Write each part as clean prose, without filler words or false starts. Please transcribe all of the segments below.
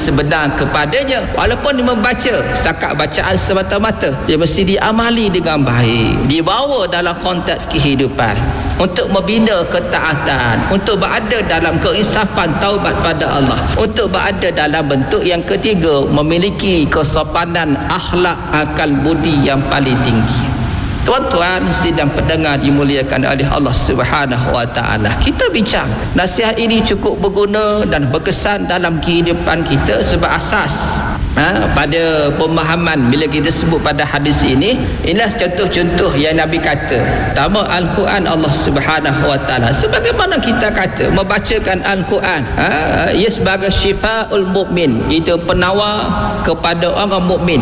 sebenar kepadanya. Walaupun dia membaca setakat bacaan semata-mata, dia mesti diamali dengan baik, dibawa dalam konteks kehidupan untuk membina ketaatan, untuk berada dalam keinsafan taubat pada Allah, untuk berada dalam bentuk yang ketiga, memiliki kesopanan akhlak akal budi yang paling tinggi. Tuan-tuan sidang pendengar dimuliakan oleh Allah Subhanahu wa taala, kita bincang nasihat ini cukup berguna dan berkesan dalam kehidupan kita sebab asas pada pemahaman bila kita sebut pada hadis ini. Inilah contoh-contoh yang Nabi kata. Pertama, Al-Quran Allah Subhanahu wa taala, sebagaimana kita kata membacakan Al-Quran ia sebagai syifaul mukmin, itu penawar kepada orang mukmin.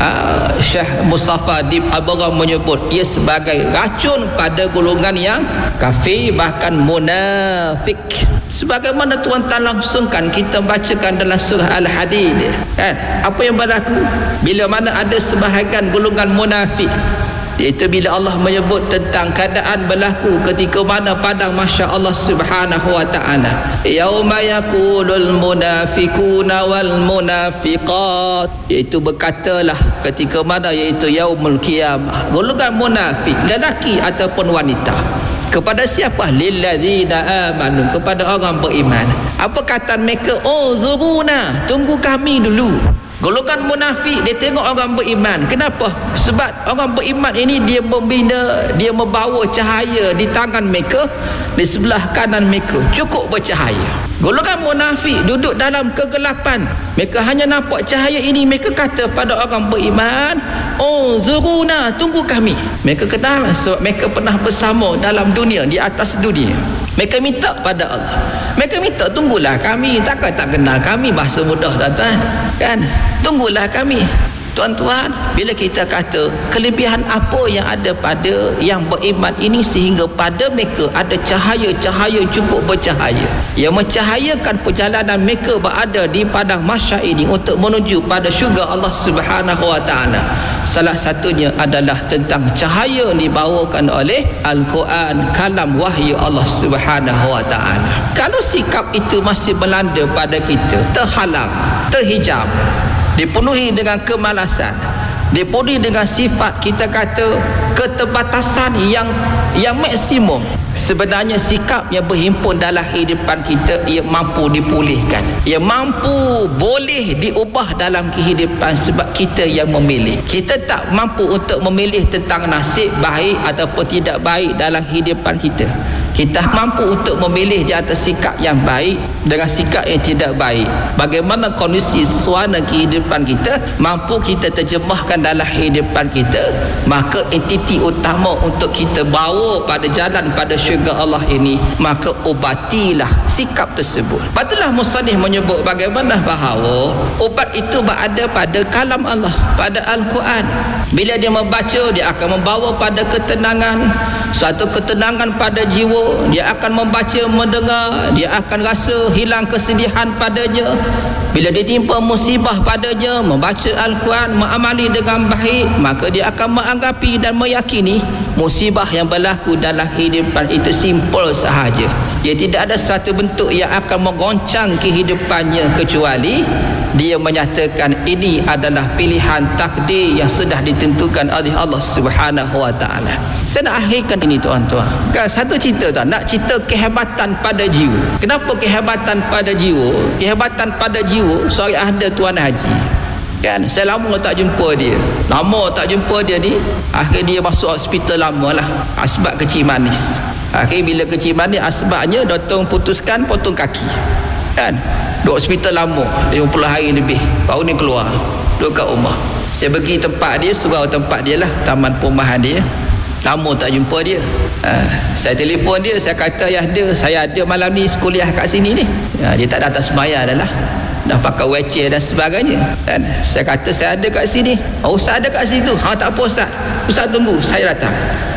Syekh Mustafa Dib Abara menyebut ia sebagai racun pada golongan yang kafir, bahkan munafik. Sebagaimana tuan-tuan langsungkan kita bacakan dalam surah Al-Hadid, kan? Apa yang berlaku bila mana ada sebahagian golongan munafik, iaitu bila Allah menyebut tentang keadaan berlaku ketika mana padang mahsyar Allah Subhanahu wa taala, yauma yaqulul munafiquna wal munafiqat, iaitu berkatalah ketika mana, iaitu yaumul qiyamah, golongan munafik lelaki ataupun wanita, kepada siapa? Lilladzina amanu, kepada orang beriman. Apa kata mereka? Oh zuruna, tunggu kami dulu. Golongan munafik dia tengok orang beriman. Kenapa? Sebab orang beriman ini dia membina, dia membawa cahaya di tangan mereka, di sebelah kanan mereka cukup bercahaya. Golongan munafik duduk dalam kegelapan, mereka hanya nampak cahaya ini. Mereka kata pada orang beriman, oh zuruna, tunggu kami. Mereka kenal sebab mereka pernah bersama dalam dunia, di atas dunia. Mereka minta pada Allah, mereka minta tunggulah kami. Takkan tak kenal kami, bahasa mudah tuan-tuan, kan? Tunggulah kami. Tuan-tuan, bila kita kata kelebihan apa yang ada pada yang beriman ini sehingga pada mereka ada cahaya-cahaya cukup bercahaya yang mencahayakan perjalanan mereka berada di padang mahsyar ini untuk menuju pada syurga Allah Subhanahu wa taala. Salah satunya adalah tentang cahaya yang dibawakan oleh Al-Quran, kalam wahyu Allah Subhanahu wa taala. Kalau sikap itu masih melanda pada kita, terhalang, terhijab, dipenuhi dengan kemalasan, dipenuhi dengan sifat kita kata keterbatasan yang maksimum, sebenarnya sikap yang berhimpun dalam kehidupan kita ia mampu dipulihkan, ia mampu boleh diubah dalam kehidupan sebab kita yang memilih. Kita tak mampu untuk memilih tentang nasib baik ataupun tidak baik dalam kehidupan kita. Kita mampu untuk memilih di atas sikap yang baik dengan sikap yang tidak baik. Bagaimana kondisi suasana kehidupan kita mampu kita terjemahkan dalam kehidupan kita, maka entiti utama untuk kita bawa pada jalan pada syurga Allah ini, maka obatilah sikap tersebut. Patulah musannif menyebut bagaimana bahawa obat itu berada pada kalam Allah, pada Al-Quran. Bila dia membaca, dia akan membawa pada ketenangan, suatu ketenangan pada jiwa. Dia akan membaca, mendengar, dia akan rasa hilang kesedihan padanya. Bila ditimpa musibah padanya, membaca Al-Quran, mengamali dengan baik, maka dia akan menganggapi dan meyakini musibah yang berlaku dalam kehidupan itu simple sahaja. Ia tidak ada satu bentuk yang akan menggoncang kehidupannya, kecuali dia menyatakan ini adalah pilihan takdir yang sudah ditentukan oleh Allah Subhanahu wa taala. Saya nak akhirkan ini tuan-tuan. Kan satu cerita tuan, nak cerita kehebatan pada jiwa. Kenapa kehebatan pada jiwa? Kehebatan pada jiwa seorang ahli tuan haji. Kan saya lama tak jumpa dia. Lama tak jumpa dia ni, akhir dia masuk hospital lama lah. Asbab kecil manis. Akhir bila kecil manis, asbabnya doktor putuskan potong kaki. Kan duduk hospital lama 50 hari lebih, baru ni keluar duduk kat rumah. Saya pergi tempat dia, surau tempat dia lah, taman perumahan dia. Lama tak jumpa dia. Saya telefon dia, saya kata ayah dia, saya ada malam ni kuliah kat sini ni. Dia tak datang sembahyang dah lah, dah pakai wheelchair dan sebagainya. Dan saya kata saya ada kat sini. Ustaz ada kat situ. Tak apa Ustaz, Ustaz tunggu, saya datang.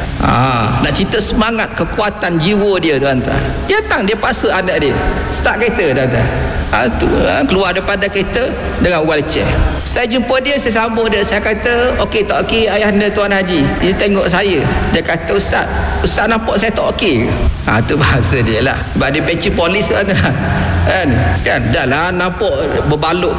Nak cerita semangat kekuatan jiwa dia tuan-tuan. Dia datang, dia paksa anak dia start kereta tuan-tuan. Keluar daripada kereta dengan wheelchair. Saya jumpa dia, saya sambung dia, saya kata okey tak okey ayah anda tuan haji? Dia tengok saya, dia kata Ustaz nampak saya tak okey ke? Tu bahasa dia lah, sebab dia peci polis kan. Kan dah lah nampak berbaluk